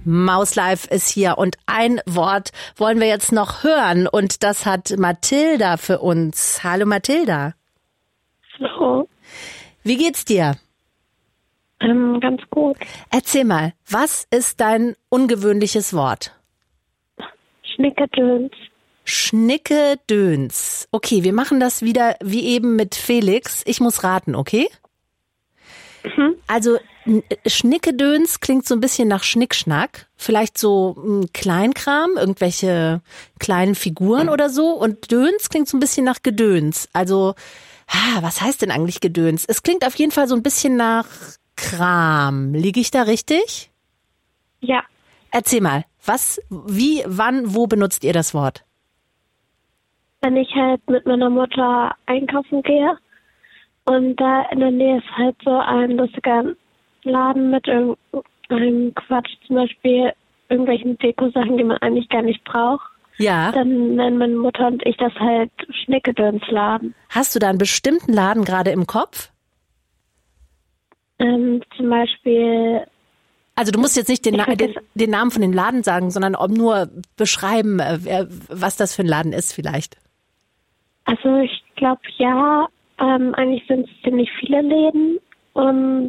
Mauslife ist hier und ein Wort wollen wir jetzt noch hören und das hat Mathilda für uns. Hallo Mathilda. Hallo. Wie geht's dir? Ganz gut. Erzähl mal, was ist dein ungewöhnliches Wort? Schnickedöns. Schnickedöns. Okay, wir machen das wieder wie eben mit Felix. Ich muss raten, okay? Also Schnickedöns klingt so ein bisschen nach Schnickschnack. Vielleicht so ein Kleinkram, irgendwelche kleinen Figuren oder so. Und Döns klingt so ein bisschen nach Gedöns. Also, was heißt denn eigentlich Gedöns? Es klingt auf jeden Fall so ein bisschen nach Kram. Liege ich da richtig? Ja. Erzähl mal, was, wie, wann, wo benutzt ihr das Wort? Wenn ich halt mit meiner Mutter einkaufen gehe und da in der Nähe ist halt so ein lustiger Laden mit irgendeinem Quatsch, zum Beispiel irgendwelchen Deko-Sachen, die man eigentlich gar nicht braucht. Ja. Dann nennen meine Mutter und ich das halt Schnickedönsladen. Hast du da einen bestimmten Laden gerade im Kopf? Zum Beispiel... Also du musst jetzt nicht den Namen von dem Laden sagen, sondern nur beschreiben, was das für ein Laden ist vielleicht. Also ich glaube, ja, eigentlich sind es ziemlich viele Läden und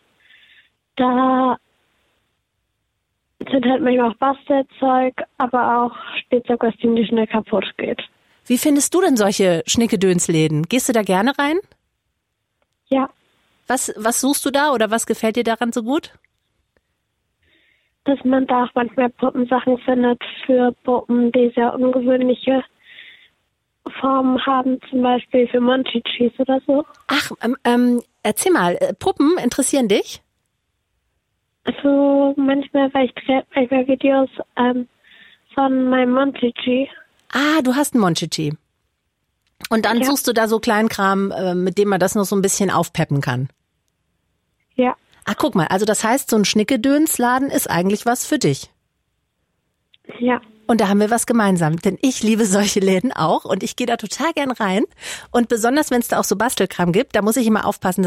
da sind halt manchmal auch Bastelzeug, aber auch Spielzeug, was ziemlich schnell kaputt geht. Wie findest du denn solche Schnickedönsläden? Gehst du da gerne rein? Ja. Was suchst du da oder was gefällt dir daran so gut? Dass man da auch manchmal Puppensachen findet für Puppen, die sehr ungewöhnliche Formen haben, zum Beispiel für Monchichis oder so. Ach, erzähl mal, Puppen interessieren dich? Also manchmal, weil ich drehe manchmal Videos von meinem Monchichi. Ah, du hast einen Monchichi. Und dann suchst du da so Kleinkram, mit dem man das noch so ein bisschen aufpeppen kann. Ja. Ach, guck mal, also das heißt, so ein Schnickedönsladen ist eigentlich was für dich. Ja. Und da haben wir was gemeinsam, denn ich liebe solche Läden auch und ich gehe da total gern rein. Und besonders, wenn es da auch so Bastelkram gibt, da muss ich immer aufpassen,